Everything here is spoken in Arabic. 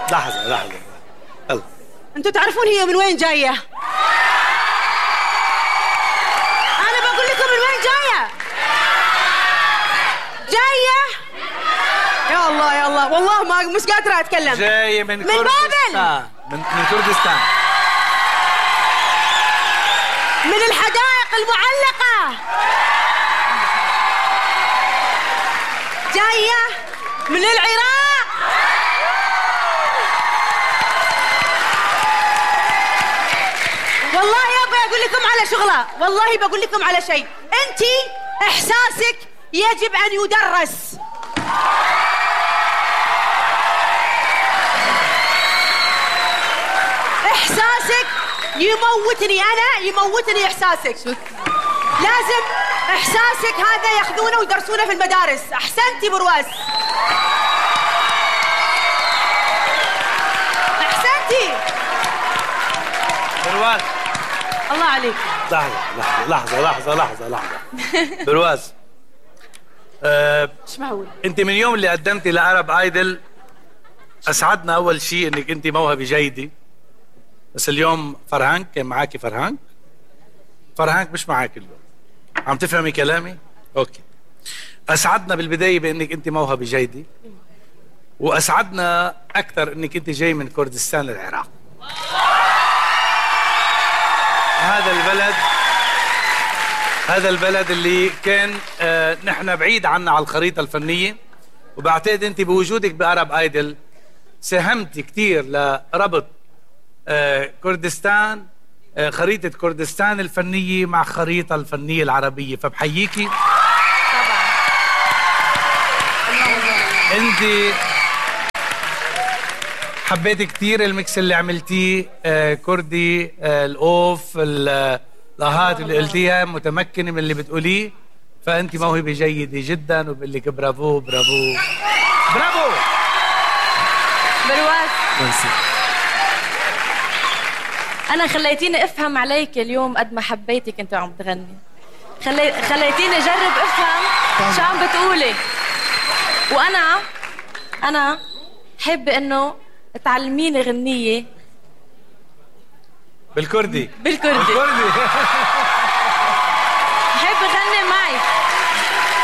لحظة يلا. انتوا تعرفون هي من وين جاية؟ انا بقول لكم من وين جاية. يا الله والله ما مش قادرة اتكلم. جاية من كردستان. بابل. من كردستان. من الحدائق المعلقة. جاية من العراق. والله يابا اقول لكم على شغلة، والله بقول لكم على شيء. انتي احساسك يجب ان يدرس. احساسك يموتني، انا يموتني احساسك. لازم احساسك هذا ياخذونه ويدرسونه في المدارس. احسنتي برواز، احسنتي برواز. الله عليك. لحظة برواز. مش معقول. انت من يوم اللي قدمتي لعرب ايدل اسعدنا اول شيء انك انت موهبة جيدة، بس اليوم فرهانك كان معاكي. فرهانك مش معاك اليوم. عم تفهمي كلامي؟ اوكي. اسعدنا بالبداية بانك انت موهبة جيدة، واسعدنا اكثر انك انت جاي من كردستان العراق. هذا البلد اللي كان نحن بعيد عنا على الخريطة الفنية، وبعتقد انت بوجودك بأرب ايدل ساهمت كثير لربط كردستان، خريطة كردستان الفنية مع خريطة الفنية العربية، فبحييكي. طبعا. انت حبيت كثير الميكس اللي عملتيه، كردي، الاوف، اللاهات اللي قلتيها، متمكنة من اللي بتقوليه، فانت موهبة جيدة جدا، وبقول لك برافو برافو برافو. برواز، ميرسي. أنا خليتيني أفهم عليك اليوم قد ما حبيتك أنت عم تغني. خليتيني أجرب أفهم شو عم بتقولي، وأنا حابة إنه تعلميني غنية بالكردي. بالكردي.